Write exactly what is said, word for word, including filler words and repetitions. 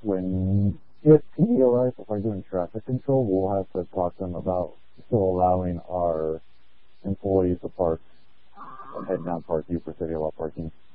when if P D O S, if we're doing traffic control, we'll have to talk to them about still allowing our employees to park and head down park you for city law parking.